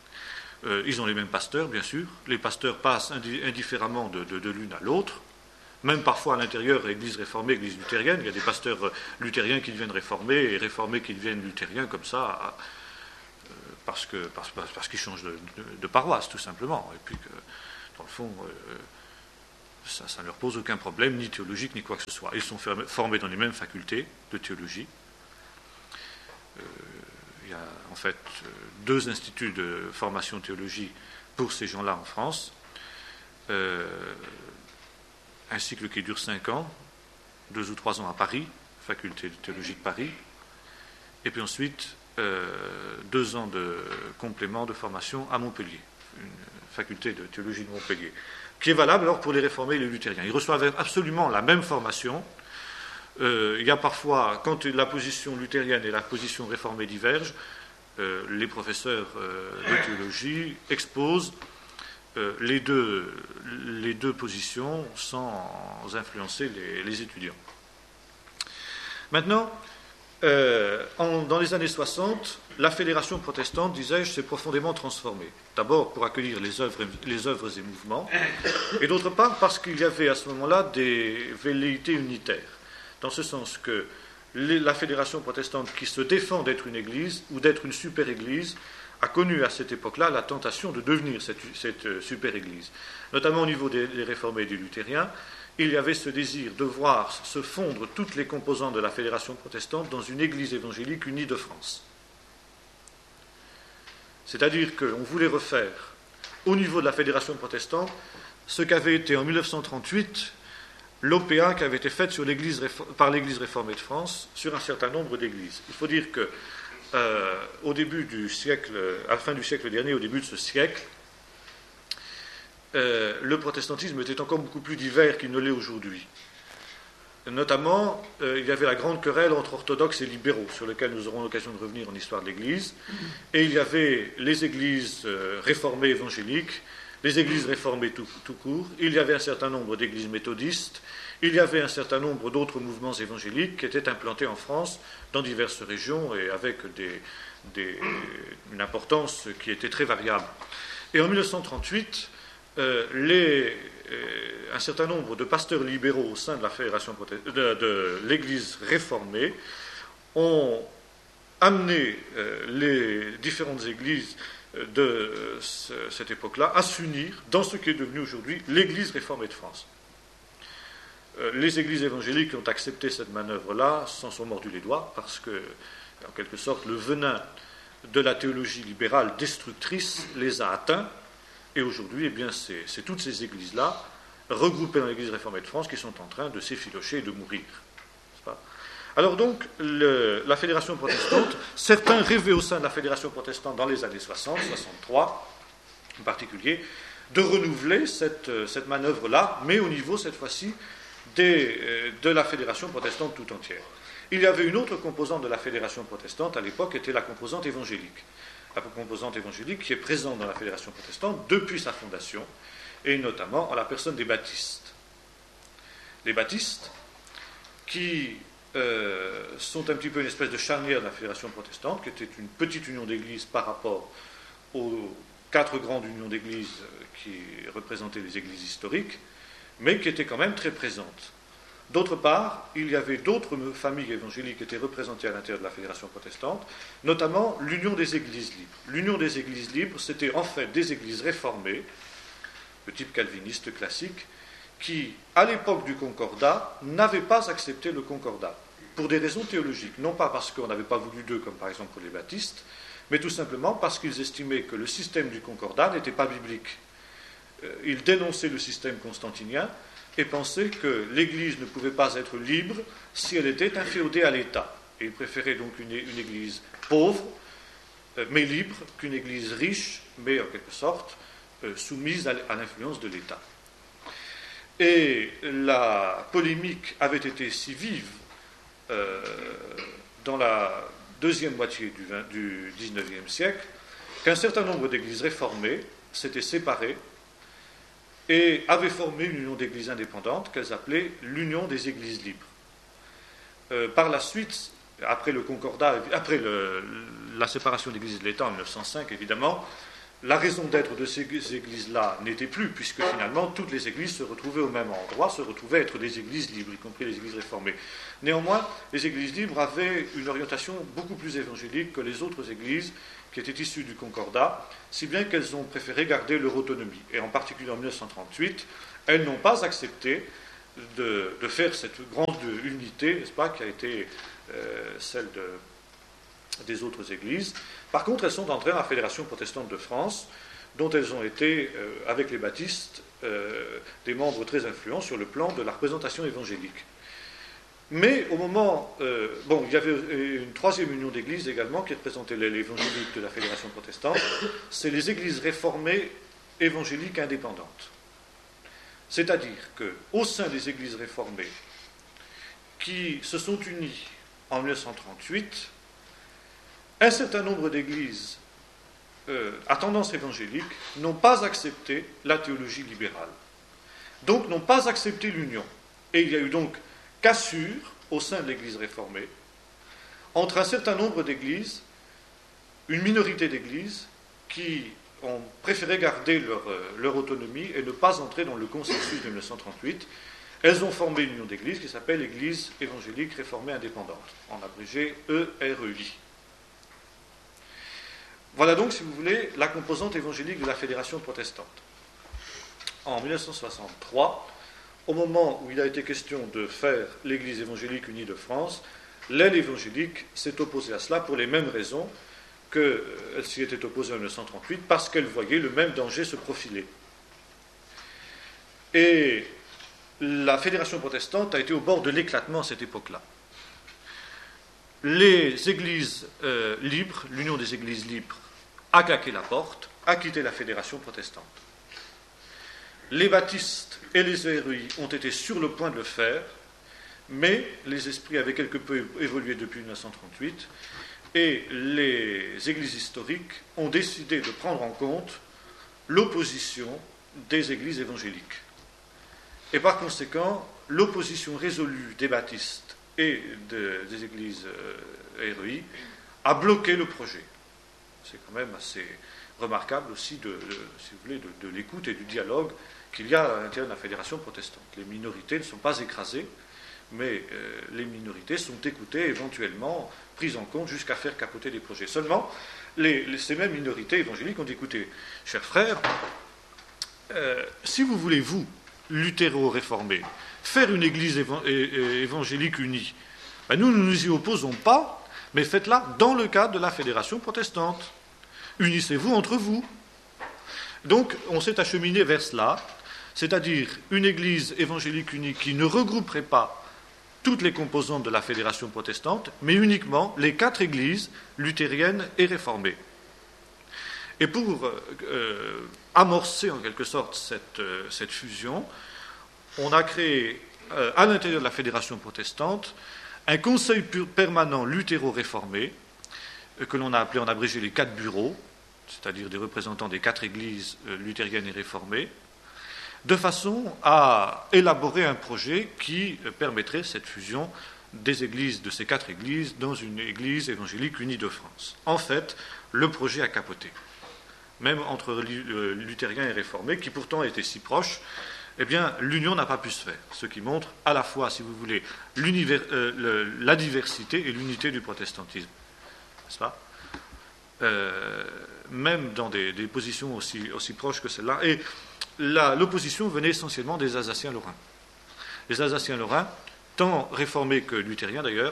Euh, ils ont les mêmes pasteurs, bien sûr. Les pasteurs passent indi- indifféremment de, de, de l'une à l'autre. même parfois à l'intérieur, Église réformée, Église luthérienne. Il y a des pasteurs luthériens qui deviennent réformés et réformés qui deviennent luthériens comme ça, euh, parce, que, parce, parce qu'ils changent de, de, de paroisse, tout simplement. Et puis que, dans le fond, euh, ça, ça ne leur pose aucun problème, ni théologique, ni quoi que ce soit. Ils sont formés dans les mêmes facultés de théologie. Euh, il y a en fait deux instituts de formation théologie pour ces gens-là en France. Euh, un cycle qui dure cinq ans, deux ou trois ans à Paris, faculté de théologie de Paris, et puis ensuite euh, deux ans de complément de formation à Montpellier, une faculté de théologie de Montpellier, qui est valable alors pour les réformés et les luthériens. Ils reçoivent absolument la même formation. Euh, il y a parfois, quand la position luthérienne et la position réformée divergent, euh, les professeurs euh, de théologie exposent euh, les, deux, les deux positions sans influencer les, les étudiants. Maintenant, euh, en, dans les années soixante, la fédération protestante, disais-je, s'est profondément transformée. D'abord pour accueillir les œuvres, les œuvres et mouvements, et d'autre part parce qu'il y avait à ce moment-là des velléités unitaires. Dans ce sens que les, la fédération protestante qui se défend d'être une église ou d'être une super-église a connu à cette époque-là la tentation de devenir cette, cette super-église. Notamment au niveau des, des réformés et des luthériens, il y avait ce désir de voir se fondre toutes les composantes de la fédération protestante dans une église évangélique unie de France. C'est-à-dire qu'on voulait refaire, au niveau de la fédération protestante, ce qu'avait été en mille neuf cent trente-huit l'O P A qui avait été faite sur l'Église, par l'Église réformée de France sur un certain nombre d'églises. Il faut dire que euh, au début du siècle, à la fin du siècle dernier, au début de ce siècle, euh, le protestantisme était encore beaucoup plus divers qu'il ne l'est aujourd'hui. Notamment, euh, il y avait la grande querelle entre orthodoxes et libéraux, sur lequel nous aurons l'occasion de revenir en histoire de l'Église. Et il y avait les églises euh, réformées évangéliques, les églises réformées tout, tout court. Il y avait un certain nombre d'églises méthodistes. Il y avait un certain nombre d'autres mouvements évangéliques qui étaient implantés en France dans diverses régions et avec des, des, une importance qui était très variable. Et en mille neuf cent trente-huit, euh, les, euh, un certain nombre de pasteurs libéraux au sein de la fédération de, de l'Église réformée ont amené euh, les différentes églises de ce, cette époque-là à s'unir dans ce qui est devenu aujourd'hui l'Église réformée de France. Euh, les églises évangéliques ont accepté cette manœuvre-là sans s'en mordu les doigts parce que, en quelque sorte, le venin de la théologie libérale destructrice les a atteints. Et aujourd'hui, eh bien, c'est, c'est toutes ces églises-là, regroupées dans l'Église réformée de France, qui sont en train de s'effilocher et de mourir. N'est-ce pas ? Alors donc, le, la fédération protestante, certains rêvaient au sein de la fédération protestante dans les années soixante, soixante-trois en particulier, de renouveler cette, cette manœuvre-là, mais au niveau, cette fois-ci, des, de la fédération protestante tout entière. Il y avait une autre composante de la fédération protestante, à l'époque, était la composante évangélique. La composante évangélique qui est présente dans la fédération protestante depuis sa fondation, et notamment en la personne des baptistes. Les baptistes, qui euh, sont un petit peu une espèce de charnière de la fédération protestante, qui était une petite union d'églises par rapport aux quatre grandes unions d'églises qui représentaient les églises historiques, mais qui étaient quand même très présentes. D'autre part, il y avait d'autres familles évangéliques qui étaient représentées à l'intérieur de la fédération protestante, notamment l'Union des Églises libres. L'Union des Églises libres, c'était en fait des églises réformées, de type calviniste classique, qui, à l'époque du Concordat, n'avaient pas accepté le Concordat, pour des raisons théologiques. Non pas parce qu'on n'avait pas voulu d'eux, comme par exemple pour les baptistes, mais tout simplement parce qu'ils estimaient que le système du Concordat n'était pas biblique. Ils dénonçaient le système constantinien, et pensaient que l'Église ne pouvait pas être libre si elle était inféodée à l'État. Et ils préféraient donc une, une Église pauvre, euh, mais libre, qu'une Église riche, mais en quelque sorte euh, soumise à, à l'influence de l'État. Et la polémique avait été si vive euh, dans la deuxième moitié du, vingt, du dix-neuvième siècle qu'un certain nombre d'églises réformées s'étaient séparées et avaient formé une union d'églises indépendantes qu'elles appelaient l'Union des Églises libres. Euh, par la suite, après le Concordat, après le, la séparation de l'Église et de l'État en mille neuf cent cinq, évidemment, la raison d'être de ces églises-là n'était plus, puisque finalement toutes les églises se retrouvaient au même endroit, se retrouvaient être des églises libres, y compris les églises réformées. Néanmoins, les églises libres avaient une orientation beaucoup plus évangélique que les autres églises qui étaient issues du Concordat, si bien qu'elles ont préféré garder leur autonomie. Et en particulier en mille neuf cent trente-huit, elles n'ont pas accepté de, de faire cette grande unité, n'est-ce pas, qui a été euh, celle de, des autres églises. Par contre, elles sont entrées dans la Fédération protestante de France, dont elles ont été, euh, avec les baptistes, euh, des membres très influents sur le plan de la représentation évangélique. Mais au moment... Euh, bon, il y avait une troisième union d'églises également qui représentait l'évangélique de la Fédération protestante, c'est les églises réformées évangéliques indépendantes. C'est-à-dire qu'au sein des églises réformées qui se sont unies en mille neuf cent trente-huit, un certain nombre d'églises euh, à tendance évangélique n'ont pas accepté la théologie libérale, donc n'ont pas accepté l'union. Et il y a eu donc cassure au sein de l'Église réformée entre un certain nombre d'églises, une minorité d'églises qui ont préféré garder leur, leur autonomie et ne pas entrer dans le consensus de mille neuf cent trente-huit. Elles ont formé une union d'églises qui s'appelle l'Église évangélique réformée indépendante, en abrégé E R E I. Voilà donc, si vous voulez, la composante évangélique de la Fédération protestante. En mille neuf cent soixante-trois, au moment où il a été question de faire l'Église évangélique unie de France, l'aile évangélique s'est opposée à cela pour les mêmes raisons qu'elle s'y était opposée en mille neuf cent trente-huit, parce qu'elle voyait le même danger se profiler. Et la Fédération protestante a été au bord de l'éclatement à cette époque-là. Les églises euh, libres, l'Union des églises libres, a claqué la porte, a quitté la Fédération protestante. Les baptistes et les E R E I ont été sur le point de le faire, mais les esprits avaient quelque peu évolué depuis mille neuf cent trente-huit, et les églises historiques ont décidé de prendre en compte l'opposition des églises évangéliques. Et par conséquent, l'opposition résolue des baptistes et de, des églises euh, R E I a bloqué le projet. C'est quand même assez remarquable aussi, de, de, si vous voulez, de, de l'écoute et du dialogue qu'il y a à l'intérieur de la Fédération protestante. Les minorités ne sont pas écrasées, mais euh, les minorités sont écoutées, éventuellement prises en compte jusqu'à faire capoter des projets. Seulement, les, les, ces mêmes minorités évangéliques ont dit, écoutez, chers frères, euh, si vous voulez, vous, luthéro-réformés, faire une église évan- évangélique unie, ben nous ne nous y opposons pas, mais faites-la dans le cadre de la Fédération protestante. Unissez-vous entre vous. Donc, on s'est acheminé vers cela, c'est-à-dire une église évangélique unie qui ne regrouperait pas toutes les composantes de la Fédération protestante, mais uniquement les quatre églises luthériennes et réformées. Et pour euh, amorcer en quelque sorte cette, euh, cette fusion, on a créé euh, à l'intérieur de la Fédération protestante un conseil permanent luthéro-réformé, euh, que l'on a appelé en abrégé les quatre bureaux, c'est-à-dire des représentants des quatre églises euh, luthériennes et réformées, de façon à élaborer un projet qui euh, permettrait cette fusion des églises, de ces quatre églises, dans une église évangélique unie de France. En fait, le projet a capoté, même entre luthériens et réformés, qui pourtant étaient si proches. Eh bien, l'union n'a pas pu se faire, ce qui montre à la fois, si vous voulez, euh, le, la diversité et l'unité du protestantisme, n'est-ce pas euh, même dans des, des positions aussi, aussi proches que celle-là. Et la, l'opposition venait essentiellement des Alsaciens lorrains. Les Alsaciens lorrains, tant réformés que luthériens d'ailleurs,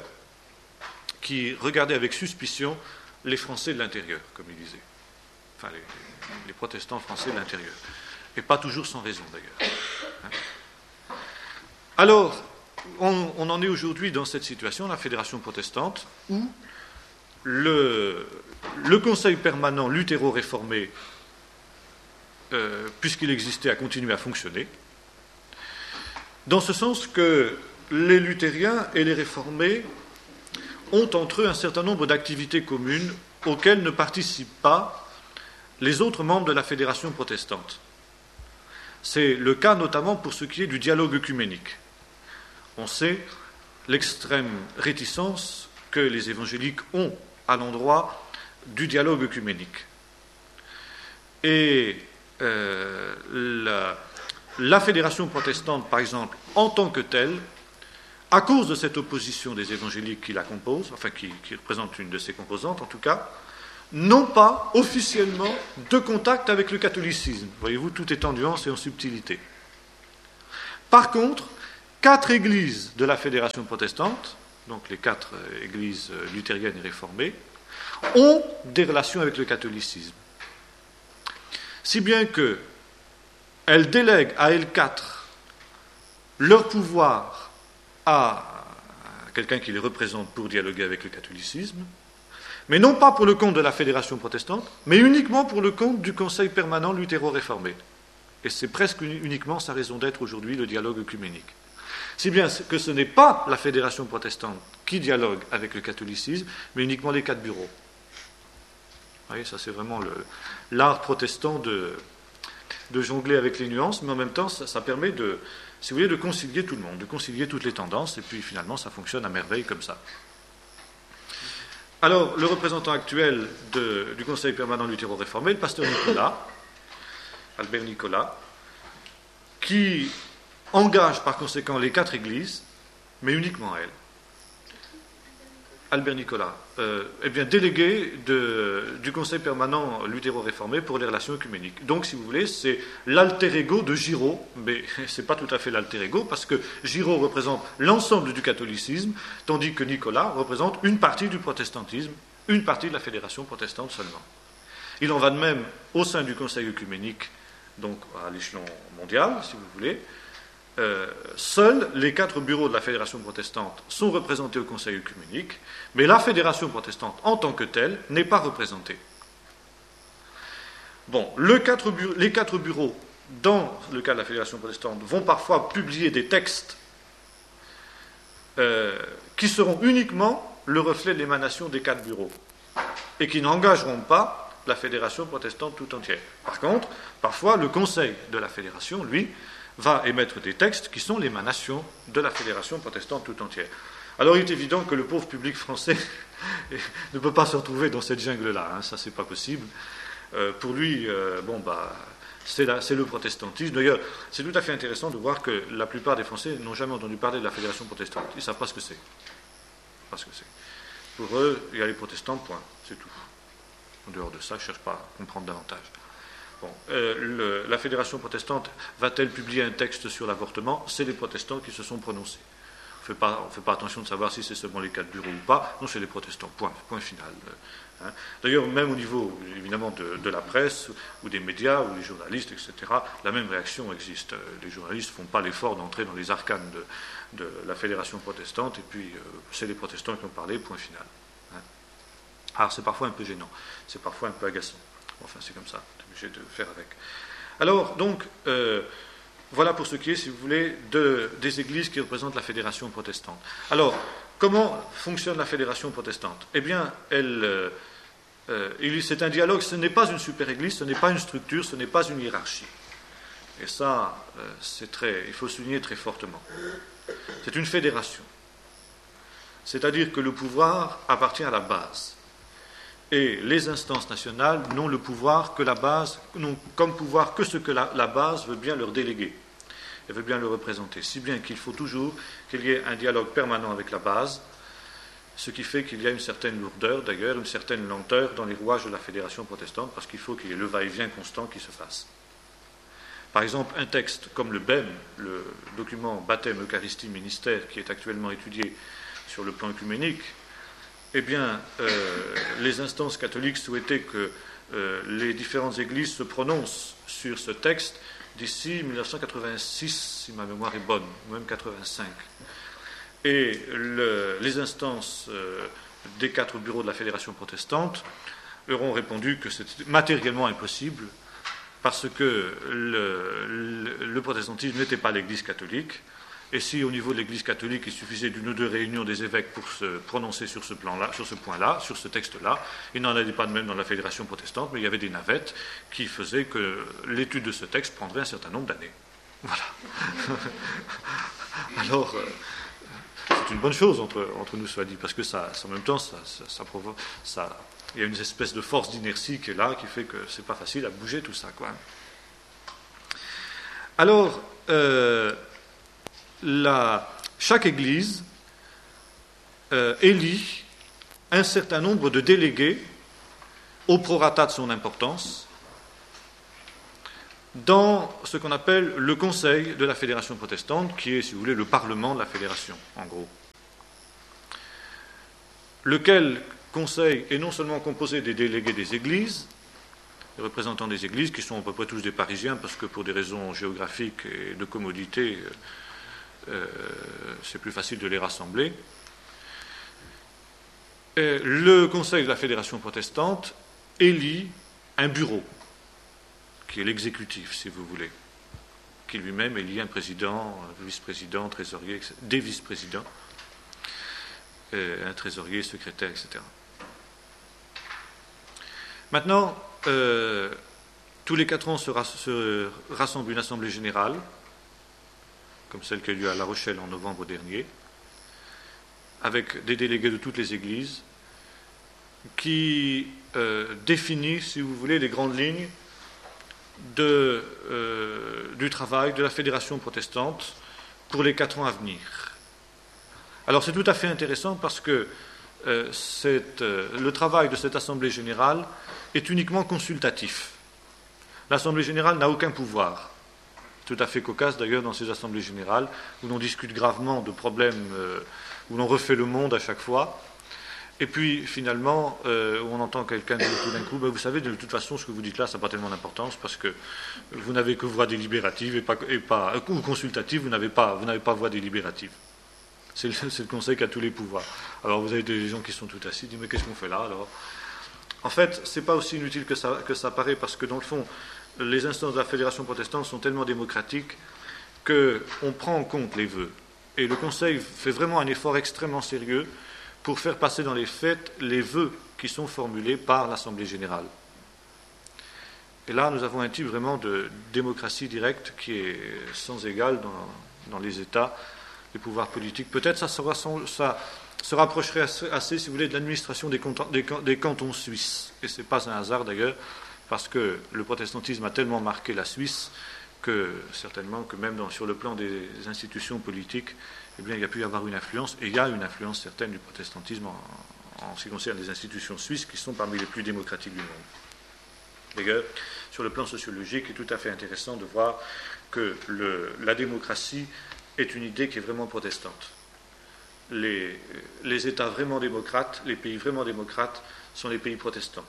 qui regardaient avec suspicion les Français de l'intérieur, comme ils disaient, enfin les, les protestants français de l'intérieur. Et pas toujours sans raison, d'ailleurs. Hein? Alors, on, on en est aujourd'hui dans cette situation, la Fédération protestante, où le, le Conseil permanent luthéro-réformé, euh, puisqu'il existait, a continué à fonctionner, dans ce sens que les luthériens et les réformés ont entre eux un certain nombre d'activités communes auxquelles ne participent pas les autres membres de la Fédération protestante. C'est le cas notamment pour ce qui est du dialogue œcuménique. On sait l'extrême réticence que les évangéliques ont à l'endroit du dialogue œcuménique. Et euh, la, la fédération protestante, par exemple, en tant que telle, à cause de cette opposition des évangéliques qui la composent, enfin qui, qui représente une de ses composantes en tout cas, n'ont pas officiellement de contact avec le catholicisme. Voyez-vous, tout est en nuance et en subtilité. Par contre, quatre églises de la fédération protestante, donc les quatre églises luthériennes et réformées, ont des relations avec le catholicisme. Si bien qu'elles délèguent à elles quatre leur pouvoir à quelqu'un qui les représente pour dialoguer avec le catholicisme, mais non pas pour le compte de la fédération protestante, mais uniquement pour le compte du Conseil permanent luthéro-réformé. Et c'est presque uniquement sa raison d'être aujourd'hui, le dialogue œcuménique. Si bien que ce n'est pas la fédération protestante qui dialogue avec le catholicisme, mais uniquement les quatre bureaux. Vous voyez, ça c'est vraiment le, l'art protestant de, de jongler avec les nuances, mais en même temps ça, ça permet de, si vous voulez, de concilier tout le monde, de concilier toutes les tendances, et puis finalement ça fonctionne à merveille comme ça. Alors, le représentant actuel de, du Conseil permanent luthéro-réformé, le pasteur Nicolas, Albert Nicolas, qui engage par conséquent les quatre églises, mais uniquement elles. Albert Nicolas, euh, eh bien, délégué de, du Conseil permanent luthéro-réformé pour les relations œcuméniques. Donc, si vous voulez, c'est l'alter ego de Giraud, mais ce n'est pas tout à fait l'alter ego, parce que Giraud représente l'ensemble du catholicisme, tandis que Nicolas représente une partie du protestantisme, une partie de la fédération protestante seulement. Il en va de même au sein du Conseil œcuménique, donc à l'échelon mondial, si vous voulez. Euh, seuls les quatre bureaux de la fédération protestante sont représentés au Conseil œcuménique, mais la fédération protestante en tant que telle n'est pas représentée. Bon, le quatre bureaux, les quatre bureaux, dans le cas de la fédération protestante, vont parfois publier des textes euh, qui seront uniquement le reflet de l'émanation des quatre bureaux et qui n'engageront pas la fédération protestante tout entière. Par contre, parfois, le Conseil de la fédération, lui, va émettre des textes qui sont l'émanation de la fédération protestante tout entière. Alors il est évident que le pauvre public français ne peut pas se retrouver dans cette jungle-là, hein, ça c'est pas possible. Euh, pour lui, euh, bon bah, c'est, la, c'est le protestantisme. D'ailleurs, c'est tout à fait intéressant de voir que la plupart des Français n'ont jamais entendu parler de la fédération protestante. Ils ne savent pas ce que c'est. Pas ce que c'est. Pour eux, il y a les protestants, point, c'est tout. En dehors de ça, ils ne cherchent pas à comprendre davantage. Bon, euh, le, la fédération protestante va-t-elle publier un texte sur l'avortement? C'est les protestants qui se sont prononcés. On ne fait pas attention de savoir si c'est seulement les quatre bureaux ou pas. Non, c'est les protestants. Point, point final. Hein. D'ailleurs, même au niveau, évidemment, de, de la presse ou des médias ou des journalistes, et cetera, la même réaction existe. Les journalistes ne font pas l'effort d'entrer dans les arcanes de, de la fédération protestante, et puis euh, c'est les protestants qui ont parlé, point final. Hein. Alors, c'est parfois un peu gênant. C'est parfois un peu agaçant. Enfin, c'est comme ça. Obligé de faire avec. Alors, donc, euh, voilà pour ce qui est, si vous voulez, de, des églises qui représentent la fédération protestante. Alors, comment fonctionne la fédération protestante? Eh bien, elle, euh, euh, c'est un dialogue, ce n'est pas une super-église, ce n'est pas une structure, ce n'est pas une hiérarchie. Et ça, euh, c'est très, il faut souligner très fortement. C'est une fédération. C'est-à-dire que le pouvoir appartient à la base. Et les instances nationales n'ont le pouvoir que la base, n'ont comme pouvoir que ce que la, la base veut bien leur déléguer, elle veut bien le représenter, si bien qu'il faut toujours qu'il y ait un dialogue permanent avec la base, ce qui fait qu'il y a une certaine lourdeur, d'ailleurs, une certaine lenteur dans les rouages de la fédération protestante, parce qu'il faut qu'il y ait le va-et-vient constant qui se fasse. Par exemple, un texte comme le B E M, le document Baptême, Eucharistie, Ministère, qui est actuellement étudié sur le plan œcuménique, eh bien, euh, les instances catholiques souhaitaient que euh, les différentes églises se prononcent sur ce texte d'ici mille neuf cent quatre-vingt-six, si ma mémoire est bonne, ou même quatre-vingt-cinq. Et le, les instances euh, des quatre bureaux de la Fédération protestante leur ont répondu que c'était matériellement impossible parce que le, le, le protestantisme n'était pas l'Église catholique. Et si au niveau de l'Église catholique, il suffisait d'une ou deux réunions des évêques pour se prononcer sur ce plan-là, sur ce point-là, sur ce texte-là, il n'en allait pas de même dans la fédération protestante, mais il y avait des navettes qui faisaient que l'étude de ce texte prendrait un certain nombre d'années. Voilà. Alors, euh, c'est une bonne chose entre, entre nous, soit dit, parce que ça, en même temps, ça, ça, ça, provoque, ça, Il y a une espèce de force d'inertie qui est là, qui fait que c'est pas facile à bouger tout ça, quoi. Alors, euh, la, chaque Église euh, élit un certain nombre de délégués au prorata de son importance dans ce qu'on appelle le Conseil de la Fédération protestante, qui est, si vous voulez, le Parlement de la Fédération, en gros. Lequel conseil est non seulement composé des délégués des églises, des représentants des églises, qui sont à peu près tous des Parisiens, parce que pour des raisons géographiques et de commodité, euh, c'est plus facile de les rassembler. Et le Conseil de la Fédération protestante élit un bureau, qui est l'exécutif, si vous voulez, qui lui-même élit un président, un vice-président, trésorier, des vice-présidents, un trésorier, secrétaire, et cetera. Maintenant, euh, tous les quatre ans se, rass- se rassemble une assemblée générale, comme celle qui a eu lieu à La Rochelle en novembre dernier, avec des délégués de toutes les églises, qui euh, définit, si vous voulez, les grandes lignes de, euh, du travail de la Fédération protestante pour les quatre ans à venir. Alors c'est tout à fait intéressant parce que euh, cette, euh, le travail de cette Assemblée générale est uniquement consultatif. L'Assemblée générale n'a aucun pouvoir. Tout à fait cocasse d'ailleurs dans ces assemblées générales où l'on discute gravement de problèmes, euh, où l'on refait le monde à chaque fois. Et puis finalement, euh, on entend quelqu'un dire tout d'un coup, ben, vous savez, de toute façon, ce que vous dites là, ça n'a pas tellement d'importance parce que vous n'avez que voix délibérative et pas, et pas ou consultative, vous n'avez pas, vous n'avez pas voix délibérative. C'est le, c'est le conseil qui a tous les pouvoirs. Alors vous avez des gens qui sont tout assis, disent mais qu'est-ce qu'on fait là alors? En fait, c'est pas aussi inutile que ça, que ça paraît parce que dans le fond, les instances de la Fédération protestante sont tellement démocratiques qu'on prend en compte les vœux. Et le Conseil fait vraiment un effort extrêmement sérieux pour faire passer dans les faits les vœux qui sont formulés par l'Assemblée générale. Et là, nous avons un type vraiment de démocratie directe qui est sans égal dans, dans les États, les pouvoirs politiques. Peut-être ça, sera, ça se rapprocherait assez, assez, si vous voulez, de l'administration des, cantons, des, des cantons suisses. Et ce n'est pas un hasard d'ailleurs, parce que le protestantisme a tellement marqué la Suisse que certainement que même dans, sur le plan des institutions politiques, eh bien, il y a pu y avoir une influence, et il y a une influence certaine du protestantisme en, en ce qui concerne les institutions suisses qui sont parmi les plus démocratiques du monde. D'ailleurs, sur le plan sociologique, il est tout à fait intéressant de voir que le, la démocratie est une idée qui est vraiment protestante. Les, les États vraiment démocrates, les pays vraiment démocrates, sont les pays protestants.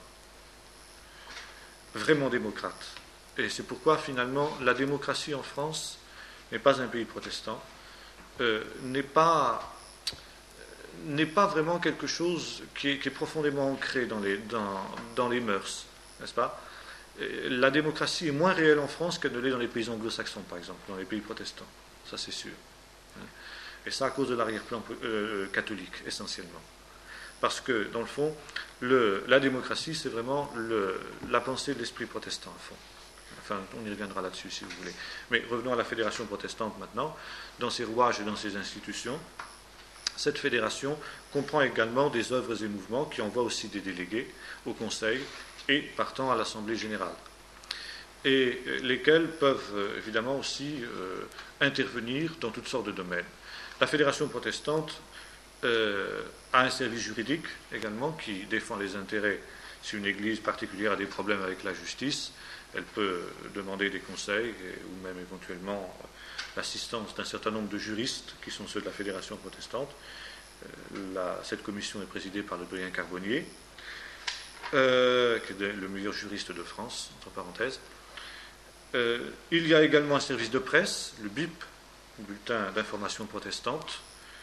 Vraiment démocrates. Et c'est pourquoi, finalement, la démocratie en France n'est pas un pays protestant, euh, n'est pas, n'est pas vraiment quelque chose qui est, qui est profondément ancré dans les, dans, dans les mœurs, n'est-ce pas? Et la démocratie est moins réelle en France qu'elle ne l'est dans les pays anglo-saxons, par exemple, dans les pays protestants. Ça, c'est sûr. Et ça à cause de l'arrière-plan euh, catholique, essentiellement. Parce que, dans le fond, le, la démocratie, c'est vraiment le, la pensée de l'esprit protestant, à fond. Enfin, on y reviendra là-dessus, si vous voulez. Mais revenons à la Fédération protestante maintenant. Dans ses rouages et dans ses institutions, cette fédération comprend également des œuvres et mouvements qui envoient aussi des délégués au Conseil et partant à l'Assemblée générale. Et lesquels peuvent évidemment aussi euh, intervenir dans toutes sortes de domaines. La Fédération protestante euh, a un service juridique également qui défend les intérêts. Si une église particulière a des problèmes avec la justice, elle peut demander des conseils et, ou même éventuellement l'assistance d'un certain nombre de juristes qui sont ceux de la Fédération protestante. Euh, la, cette commission est présidée par le doyen Carbonnier, euh, qui est le meilleur juriste de France, entre parenthèses. Euh, il y a également un service de presse, le B I P, bulletin d'information protestante,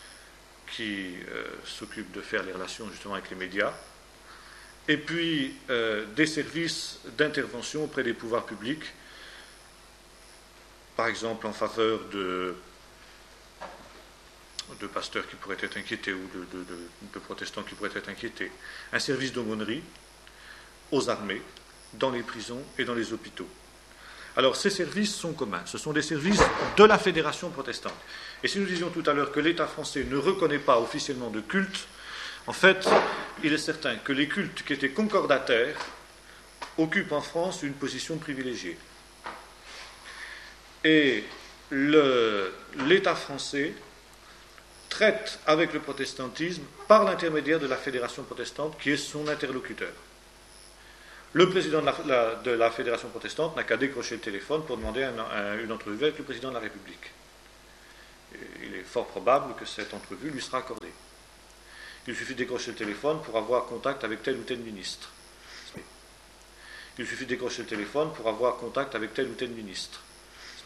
qui euh, s'occupe de faire les relations justement avec les médias, et puis euh, des services d'intervention auprès des pouvoirs publics, par exemple en faveur de, de pasteurs qui pourraient être inquiétés ou de, de, de, de protestants qui pourraient être inquiétés, un service d'aumônerie aux armées, dans les prisons et dans les hôpitaux. Alors, ces services sont communs. Ce sont des services de la Fédération protestante. Et si nous disions tout à l'heure que l'État français ne reconnaît pas officiellement de culte En fait, il est certain que les cultes qui étaient concordataires occupent en France une position privilégiée. Et le, l'État français traite avec le protestantisme par l'intermédiaire de la Fédération protestante qui est son interlocuteur. Le président de la, la, de la Fédération protestante n'a qu'à décrocher le téléphone pour demander un, un, une entrevue avec le président de la République. Et il est fort probable que cette entrevue lui sera accordée. Il suffit de décrocher le téléphone pour avoir contact avec tel ou tel ministre. Il suffit de décrocher le téléphone pour avoir contact avec tel ou tel ministre. N'est-ce pas ?